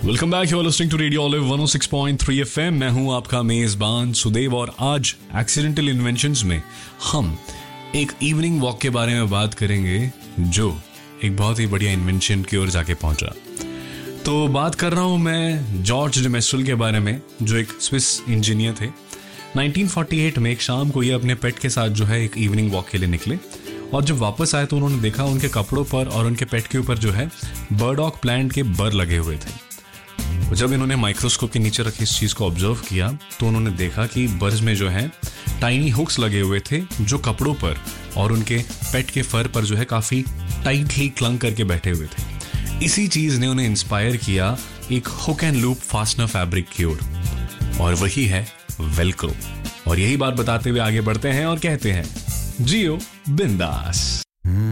Welcome back, you are listening to radio olive 106.3 FM. मैं हूं आपका मेजबान सुदेव और आज एक्सीडेंटल इन्वेंशंस में हम एक इवनिंग वॉक के बारे में बात करेंगे जो एक बहुत ही बढ़िया इन्वेंशन की ओर जाके पहुंचा। तो बात कर रहा हूं मैं जॉर्ज डे मेस्ट्रेल के बारे में, जो एक स्विस इंजीनियर थे। 1948 में एक शाम को ये अपने पेट के साथ जो है एक इवनिंग वॉक के लिए निकले और जब वापस आए तो उन्होंने देखा उनके कपड़ों पर और उनके पेट के ऊपर जो है बर्डॉक प्लांट के बर लगे हुए थे। जब इन्होंने माइक्रोस्कोप के नीचे रखी इस चीज़ को ऑब्जर्व किया तो उन्होंने देखा कि बर्ड्स में जो है टाइनी हुक्स लगे हुए थे जो कपड़ों पर और उनके पेट के फर पर जो है काफ़ी टाइटली क्लंग करके बैठे हुए थे। इसी चीज़ ने उन्हें इंस्पायर किया एक hook and loop fastener fabric की ओर, और वही है वेलक्रो। और यही बात बताते हुए आगे बढ़ते हैं और कहते हैं जियो बिंदास।